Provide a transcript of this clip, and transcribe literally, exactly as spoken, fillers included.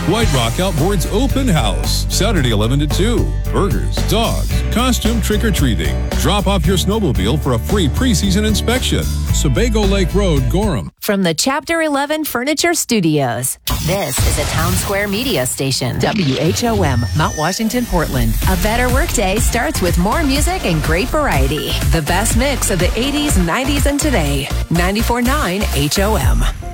White Rock Outboards Open House, Saturday eleven to two. Burgers, dogs, costume trick-or-treating. Drop off your snowmobile for a free preseason inspection. Sebago Lake Road, Gorham. From the Chapter eleven Furniture Studios, this is a Town Square media station. W H O M, Mount Washington, Portland. A better workday starts with more music and great variety. The best mix of the eighties, nineties, and today. ninety-four point nine H O M.